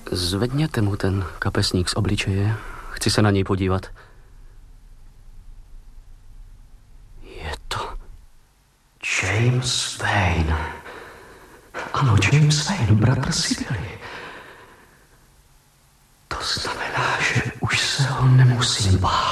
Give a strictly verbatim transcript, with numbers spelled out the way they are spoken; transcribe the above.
Zvedněte mu ten kapesník z obličeje. Chci se na něj podívat. Je to James Vane. Ano, James Vane, bratr Sibyly. To znamená, že už se ho nemusím bát.